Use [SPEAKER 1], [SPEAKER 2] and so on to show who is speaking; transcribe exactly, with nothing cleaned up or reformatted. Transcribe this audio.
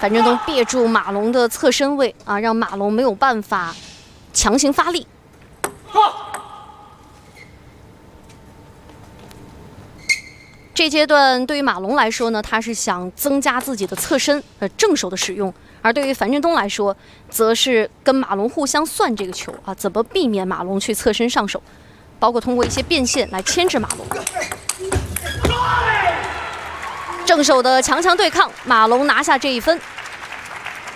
[SPEAKER 1] 樊振东别住马龙的侧身位啊，让马龙没有办法强行发力。这阶段对于马龙来说呢，他是想增加自己的侧身呃正手的使用，而对于樊振东来说，则是跟马龙互相算这个球啊，怎么避免马龙去侧身上手，包括通过一些变线来牵制马龙。正手的强强对抗，马龙拿下这一分。